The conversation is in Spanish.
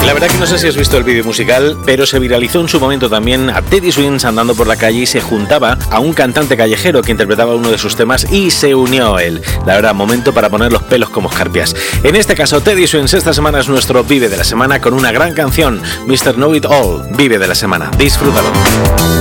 La verdad que no sé si has visto el vídeo musical, pero se viralizó en su momento también a Teddy Swims andando por la calle y se juntaba a un cantante callejero que interpretaba uno de sus temas y se unió a él. La verdad, momento para poner los pelos como escarpias. En este caso, Teddy Swims esta semana es nuestro Vive de la Semana con una gran canción, Mr. Know It All, Vive de la Semana. Disfrútalo.